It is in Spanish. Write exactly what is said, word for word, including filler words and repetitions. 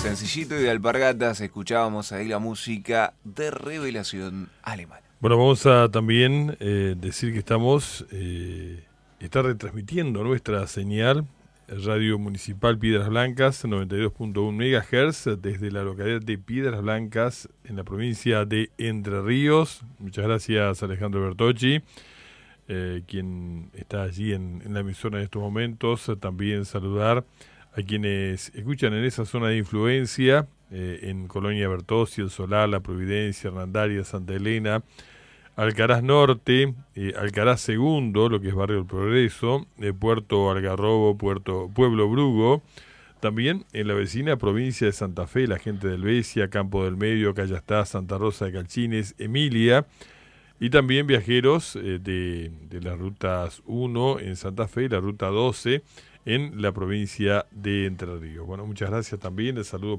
Sencillito y de alpargatas, escuchábamos ahí la música de Revelación Alemana. Bueno, vamos a también eh, decir que estamos, eh, está retransmitiendo nuestra señal Radio Municipal Piedras Blancas, noventa y dos punto uno megahertz, desde la localidad de Piedras Blancas, en la provincia de Entre Ríos. Muchas gracias, Alejandro Bertocci, eh, quien está allí en, en la emisora en estos momentos. También saludar a quienes escuchan en esa zona de influencia, eh, en Colonia Bertozzi, El Solar, La Providencia, Hernandaria, Santa Elena, Alcaraz Norte, eh, Alcaraz Segundo, lo que es Barrio del Progreso, eh, Puerto Algarrobo, Puerto Pueblo Brugo, también en la vecina provincia de Santa Fe, la gente del Besia, Campo del Medio, Callastá, Santa Rosa de Calchines, Emilia, y también viajeros eh, de, de las rutas uno en Santa Fe y la ruta doce en la provincia de Entre Ríos. Bueno, muchas gracias también, el saludo